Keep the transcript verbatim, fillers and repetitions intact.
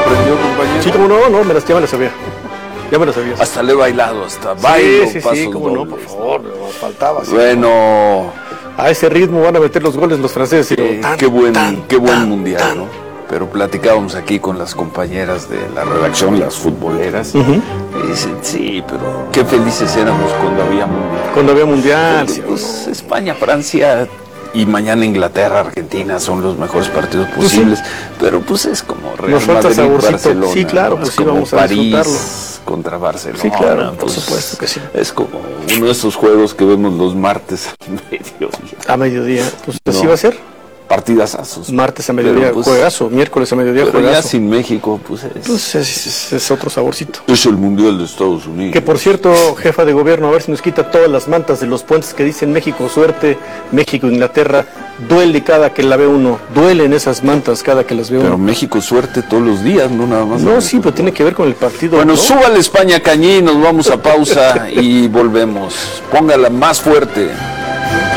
aprendió, compañero? Sí, como no, no, me las, ya me las sabía. Ya me las sabía. Hasta le he bailado, hasta bailo, sí, sí, pasos sí, como no, por dobles. favor, nos faltaba. Sí, Bueno, a ese ritmo van a meter los goles los franceses. eh, pero tan, qué buen, tan, qué buen tan, mundial, tan. ¿no? Pero platicábamos aquí con las compañeras de la redacción, las futboleras, Uh-huh. y dicen, sí, pero qué felices éramos cuando había mundial. Cuando había mundial. Porque, Sí, pues, España, Francia y mañana Inglaterra, Argentina son los mejores partidos Pues sí. posibles, pero pues es como Real Nos falta Madrid, saborcito. Barcelona. Sí, claro, ¿no? pues Es sí, como vamos a París disfrutarlo. contra Barcelona. Sí, claro, por pues, supuesto que sí. Es como uno de esos juegos que vemos los martes a mediodía. A mediodía, pues así No. va a ser. Partidazazos. Martes a mediodía, Pero, pues, juegazo. Miércoles a mediodía, Pero ya juegazo. sin México, pues es, Pues es, es- es otro saborcito. es el Mundial de Estados Unidos. Que por cierto, jefa de gobierno, a ver si nos quita todas las mantas de los puentes que dicen México suerte, México Inglaterra. Duele cada que la ve uno. Duelen esas mantas cada que las ve Pero uno. México suerte todos los días, no nada más. No, sí, pero tiene que ver con el partido. Bueno, ¿no? súbale España Cañí, nos vamos a pausa y volvemos. Póngala más fuerte.